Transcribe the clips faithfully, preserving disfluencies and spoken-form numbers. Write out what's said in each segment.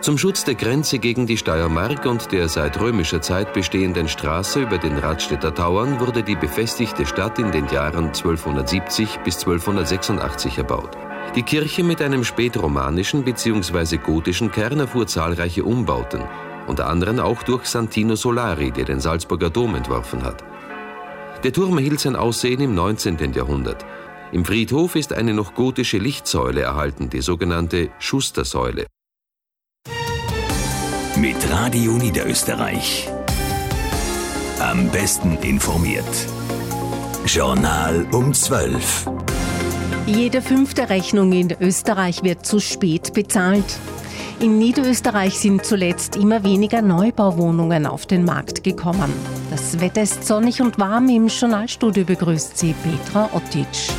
Zum Schutz der Grenze gegen die Steiermark und der seit römischer Zeit bestehenden Straße über den Radstädter Tauern wurde die befestigte Stadt in den Jahren zwölfhundertsiebzig bis zwölfhundertsechsundachtzig erbaut. Die Kirche mit einem spätromanischen bzw. gotischen Kern erfuhr zahlreiche Umbauten, unter anderem auch durch Santino Solari, der den Salzburger Dom entworfen hat. Der Turm erhielt sein Aussehen im neunzehnten Jahrhundert. Im Friedhof ist eine noch gotische Lichtsäule erhalten, die sogenannte Schustersäule. Mit Radio Niederösterreich. Am besten informiert. Journal um zwölf. Jede fünfte Rechnung in Österreich wird zu spät bezahlt. In Niederösterreich sind zuletzt immer weniger Neubauwohnungen auf den Markt gekommen. Das Wetter ist sonnig und warm. Im Journalstudio begrüßt sie Petra Ottitsch.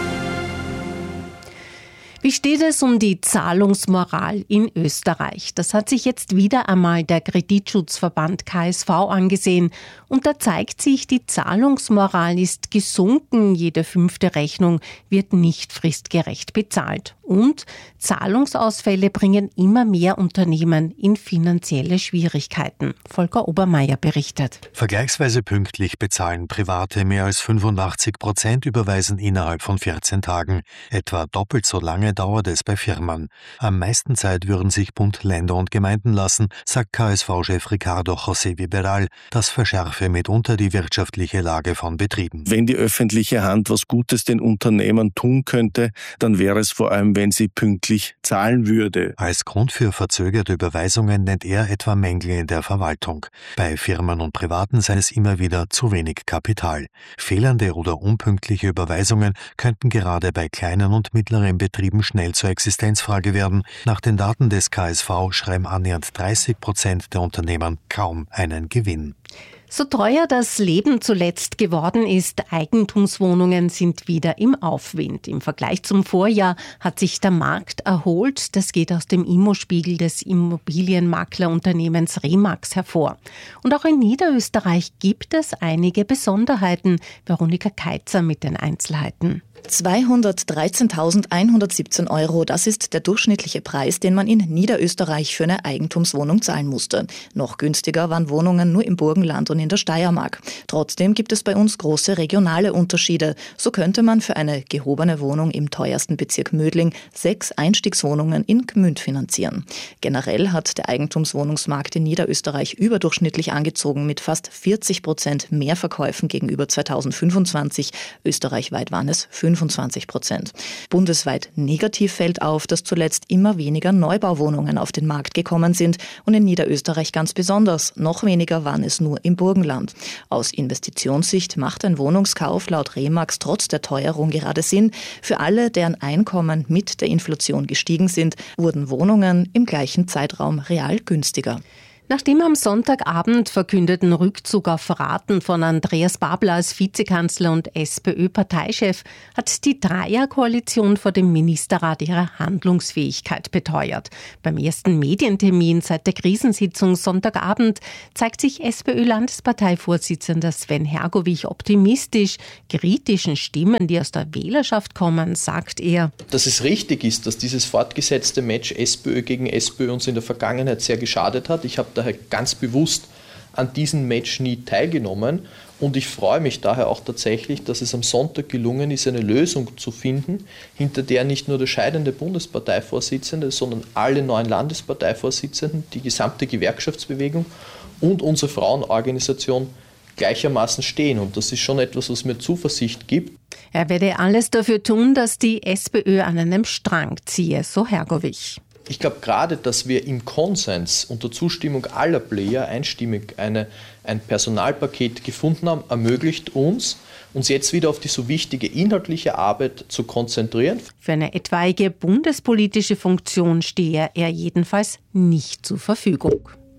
Wie steht es um die Zahlungsmoral in Österreich? Das hat sich jetzt wieder einmal der Kreditschutzverband K S V angesehen. Und da zeigt sich, die Zahlungsmoral ist gesunken. Jede fünfte Rechnung wird nicht fristgerecht bezahlt. Und Zahlungsausfälle bringen immer mehr Unternehmen in finanzielle Schwierigkeiten. Volker Obermeier berichtet. Vergleichsweise pünktlich bezahlen Private. Mehr als fünfundachtzig Prozent überweisen innerhalb von vierzehn Tagen. Etwa doppelt so lange dauert es bei Firmen. Am meisten Zeit würden sich Bund, Länder und Gemeinden lassen, sagt K S V-Chef Ricardo José Viberal. Das verschärfe mitunter die wirtschaftliche Lage von Betrieben. Wenn die öffentliche Hand was Gutes den Unternehmern tun könnte, dann wäre es vor allem, wenn sie pünktlich zahlen würde. Als Grund für verzögerte Überweisungen nennt er etwa Mängel in der Verwaltung. Bei Firmen und Privaten sei es immer wieder zu wenig Kapital. Fehlende oder unpünktliche Überweisungen könnten gerade bei kleinen und mittleren Betrieben schnell zur Existenzfrage werden. Nach den Daten des K S V schreiben annähernd dreißig Prozent der Unternehmen kaum einen Gewinn. So teuer das Leben zuletzt geworden ist, Eigentumswohnungen sind wieder im Aufwind. Im Vergleich zum Vorjahr hat sich der Markt erholt. Das geht aus dem Immospiegel des Immobilienmaklerunternehmens Remax hervor. Und auch in Niederösterreich gibt es einige Besonderheiten. Veronika Keitzer mit den Einzelheiten. zweihundertdreizehntausendeinhundertsiebzehn Euro, das ist der durchschnittliche Preis, den man in Niederösterreich für eine Eigentumswohnung zahlen musste. Noch günstiger waren Wohnungen nur im Burgenland und in der Steiermark. Trotzdem gibt es bei uns große regionale Unterschiede. So könnte man für eine gehobene Wohnung im teuersten Bezirk Mödling sechs Einstiegswohnungen in Gmünd finanzieren. Generell hat der Eigentumswohnungsmarkt in Niederösterreich überdurchschnittlich angezogen mit fast vierzig Prozent mehr Verkäufen gegenüber zweitausendfünfundzwanzig. Österreichweit waren es fünfundzwanzig Prozent. Bundesweit negativ fällt auf, dass zuletzt immer weniger Neubauwohnungen auf den Markt gekommen sind und in Niederösterreich ganz besonders. Noch weniger waren es nur im Burgenland. Aus Investitionssicht macht ein Wohnungskauf laut Remax trotz der Teuerung gerade Sinn. Für alle, deren Einkommen mit der Inflation gestiegen sind, wurden Wohnungen im gleichen Zeitraum real günstiger. Nach dem am Sonntagabend verkündeten Rückzug auf Raten von Andreas Babler als Vizekanzler und SPÖ-Parteichef hat die Dreierkoalition vor dem Ministerrat ihre Handlungsfähigkeit beteuert. Beim ersten Medientermin seit der Krisensitzung Sonntagabend zeigt sich SPÖ-Landesparteivorsitzender Sven Hergovich optimistisch. Kritischen Stimmen, die aus der Wählerschaft kommen, sagt er, dass es richtig ist, dass dieses fortgesetzte Match SPÖ gegen SPÖ uns in der Vergangenheit sehr geschadet hat. Ich habe daher ganz bewusst an diesem Match nie teilgenommen und ich freue mich daher auch tatsächlich, dass es am Sonntag gelungen ist, eine Lösung zu finden, hinter der nicht nur der scheidende Bundesparteivorsitzende, sondern alle neuen Landesparteivorsitzenden, die gesamte Gewerkschaftsbewegung und unsere Frauenorganisation gleichermaßen stehen. Und das ist schon etwas, was mir Zuversicht gibt. Er werde alles dafür tun, dass die SPÖ an einem Strang ziehe, so Hergovich. Ich glaube gerade, dass wir im Konsens unter Zustimmung aller Player einstimmig eine, ein Personalpaket gefunden haben, ermöglicht uns, uns jetzt wieder auf die so wichtige inhaltliche Arbeit zu konzentrieren. Für eine etwaige bundespolitische Funktion stehe er jedenfalls nicht zur Verfügung.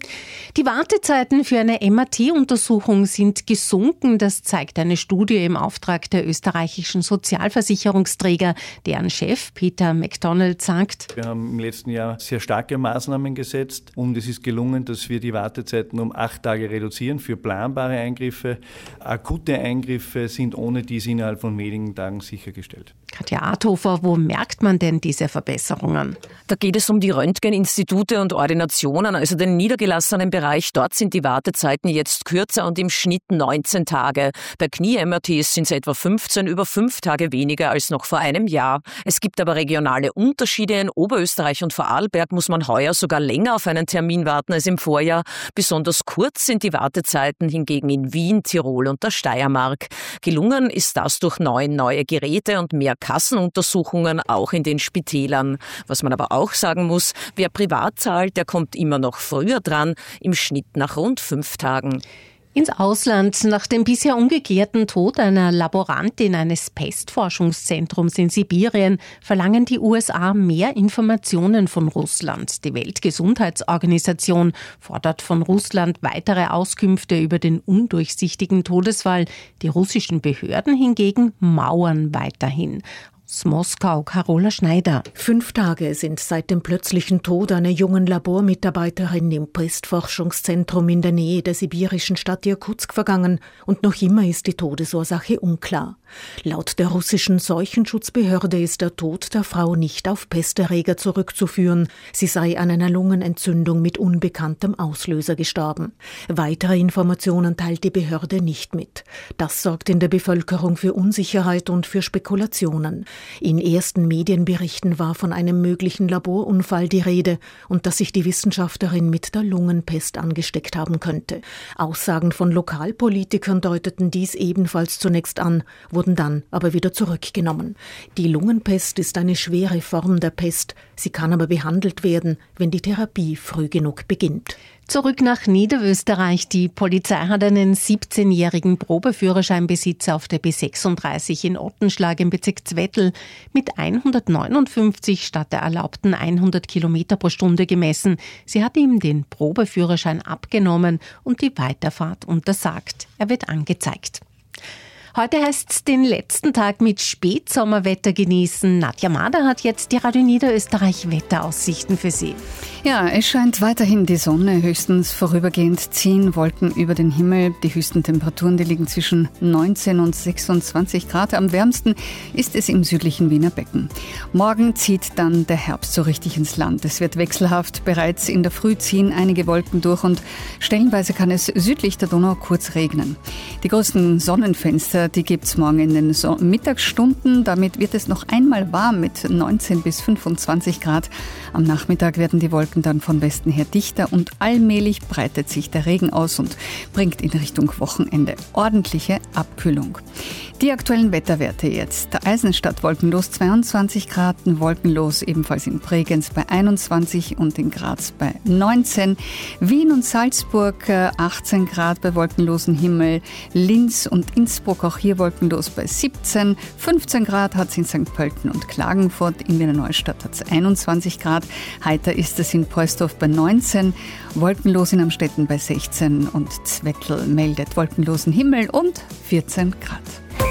Die Wartezeiten für eine M R T-Untersuchung sind gesunken. Das zeigt eine Studie im Auftrag der österreichischen Sozialversicherungsträger. Deren Chef Peter McDonald sagt: Wir haben im letzten Jahr sehr starke Maßnahmen gesetzt und es ist gelungen, dass wir die Wartezeiten um acht Tage reduzieren für planbare Eingriffe. Akute Eingriffe sind ohne dies innerhalb von wenigen Tagen sichergestellt. Katja Arthofer, wo merkt man denn diese Verbesserungen? Da geht es um die Röntgeninstitute und Ordinationen, also den niedergelassenen Bereich. Dort sind die Wartezeiten jetzt kürzer und im Schnitt neunzehn Tage. Bei Knie-M R Ts sind es etwa fünfzehn, über fünf Tage weniger als noch vor einem Jahr. Es gibt aber regionale Unterschiede. In Oberösterreich und Vorarlberg muss man heuer sogar länger auf einen Termin warten als im Vorjahr. Besonders kurz sind die Wartezeiten hingegen in Wien, Tirol und der Steiermark. Gelungen ist das durch neun neue Geräte und mehr Kassenuntersuchungen, auch in den Spitälern. Was man aber auch sagen muss, wer privat zahlt, der kommt immer noch früher dran, im Schnitt nach rund fünf Tagen. Ins Ausland. Nach dem bisher ungeklärten Tod einer Laborantin eines Pestforschungszentrums in Sibirien verlangen die U S A mehr Informationen von Russland. Die Weltgesundheitsorganisation fordert von Russland weitere Auskünfte über den undurchsichtigen Todesfall. Die russischen Behörden hingegen mauern weiterhin. Aus Moskau, Carola Schneider. Fünf Tage sind seit dem plötzlichen Tod einer jungen Labormitarbeiterin im Pestforschungszentrum in der Nähe der sibirischen Stadt Irkutsk vergangen und noch immer ist die Todesursache unklar. Laut der russischen Seuchenschutzbehörde ist der Tod der Frau nicht auf Pesterreger zurückzuführen. Sie sei an einer Lungenentzündung mit unbekanntem Auslöser gestorben. Weitere Informationen teilt die Behörde nicht mit. Das sorgt in der Bevölkerung für Unsicherheit und für Spekulationen. In ersten Medienberichten war von einem möglichen Laborunfall die Rede und dass sich die Wissenschaftlerin mit der Lungenpest angesteckt haben könnte. Aussagen von Lokalpolitikern deuteten dies ebenfalls zunächst an, wurden dann aber wieder zurückgenommen. Die Lungenpest ist eine schwere Form der Pest. Sie kann aber behandelt werden, wenn die Therapie früh genug beginnt. Zurück nach Niederösterreich. Die Polizei hat einen siebzehnjährigen Probeführerscheinbesitzer auf der B sechsunddreißig in Ottenschlag im Bezirk Zwettl mit hundertneunundfünfzig statt der erlaubten hundert Kilometer pro Stunde gemessen. Sie hat ihm den Probeführerschein abgenommen und die Weiterfahrt untersagt. Er wird angezeigt. Heute heißt es den letzten Tag mit Spätsommerwetter genießen. Nadja Mader hat jetzt die Radio Niederösterreich Wetteraussichten für Sie. Ja, es scheint weiterhin die Sonne, höchstens vorübergehend ziehen Wolken über den Himmel. Die höchsten Temperaturen, die liegen zwischen neunzehn und sechsundzwanzig Grad. Am wärmsten ist es im südlichen Wiener Becken. Morgen zieht dann der Herbst so richtig ins Land. Es wird wechselhaft, bereits in der Früh ziehen einige Wolken durch und stellenweise kann es südlich der Donau kurz regnen. Die größten Sonnenfenster, die gibt es morgen in den so- Mittagsstunden. Damit wird es noch einmal warm mit neunzehn bis fünfundzwanzig Grad. Am Nachmittag werden die Wolken dann von Westen her dichter und allmählich breitet sich der Regen aus und bringt in Richtung Wochenende ordentliche Abkühlung. Die aktuellen Wetterwerte jetzt. Eisenstadt wolkenlos zweiundzwanzig Grad, wolkenlos ebenfalls in Bregenz bei einundzwanzig und in Graz bei neunzehn. Wien und Salzburg achtzehn Grad bei wolkenlosem Himmel. Linz und Innsbruck auch hier wolkenlos bei siebzehn. fünfzehn Grad hat es in Sankt Pölten und Klagenfurt. In Wiener Neustadt hat es einundzwanzig Grad. Heiter ist es in Preußdorf bei neunzehn. Wolkenlos in Amstetten bei sechzehn und Zwettl meldet wolkenlosen Himmel und vierzehn Grad.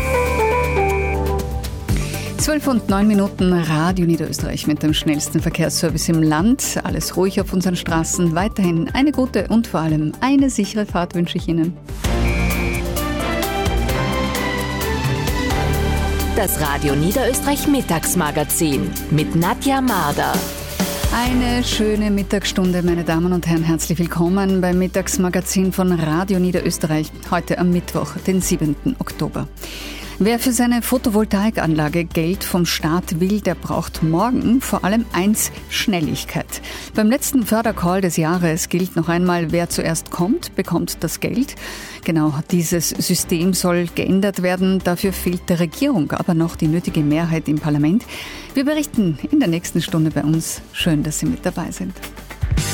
zwölf und neun Minuten Radio Niederösterreich mit dem schnellsten Verkehrsservice im Land. Alles ruhig auf unseren Straßen. Weiterhin eine gute und vor allem eine sichere Fahrt wünsche ich Ihnen. Das Radio Niederösterreich Mittagsmagazin mit Nadja Mader. Eine schöne Mittagsstunde, meine Damen und Herren. Herzlich willkommen beim Mittagsmagazin von Radio Niederösterreich. Heute am Mittwoch, den siebten Oktober. Wer für seine Photovoltaikanlage Geld vom Staat will, der braucht morgen vor allem eins: Schnelligkeit. Beim letzten Fördercall des Jahres gilt noch einmal, wer zuerst kommt, bekommt das Geld. Genau dieses System soll geändert werden. Dafür fehlt der Regierung aber noch die nötige Mehrheit im Parlament. Wir berichten in der nächsten Stunde bei uns. Schön, dass Sie mit dabei sind.